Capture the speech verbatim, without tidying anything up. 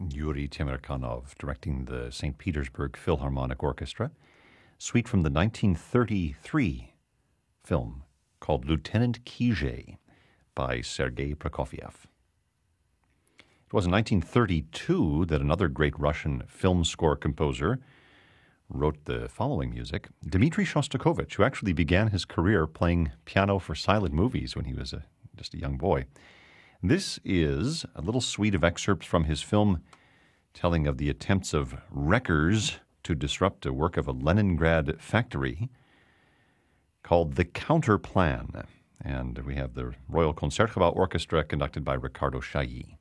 Yuri Temirkanov directing the Saint Petersburg Philharmonic Orchestra. Suite from the nineteen thirty-three film called Lieutenant Kije by Sergei Prokofiev. It was in nineteen thirty-two that another great Russian film score composer wrote the following music. Dmitri Shostakovich, who actually began his career playing piano for silent movies when he was a, just a young boy. This is a little suite of excerpts from his film telling of the attempts of wreckers to disrupt the work of a Leningrad factory called The Counterplan. And we have the Royal Concertgebouw Orchestra conducted by Ricardo Chailly.